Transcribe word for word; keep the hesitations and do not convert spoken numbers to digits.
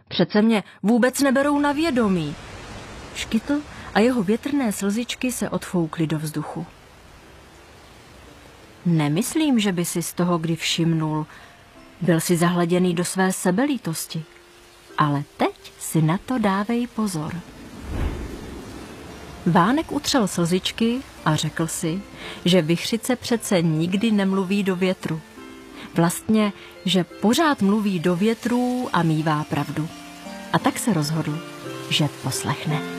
Přece mě vůbec neberou na vědomí. Škytl a jeho větrné slzičky se odfoukly do vzduchu. Nemyslím, že by si z toho kdy všimnul. Byl si zahleděný do své sebelítosti. Ale teď si na to dávej pozor. Vánek utřel slzičky a řekl si, že vichřice přece nikdy nemluví do větru. Vlastně, že pořád mluví do větrů a mívá pravdu. A tak se rozhodl, že poslechne.